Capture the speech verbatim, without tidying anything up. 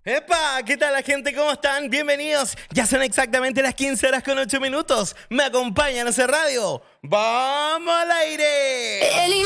¡Epa! ¿Qué tal la gente? ¿Cómo están? Bienvenidos. Ya son exactamente las quince horas con ocho minutos. Me acompañan a hacer radio. ¡Vamos al aire! El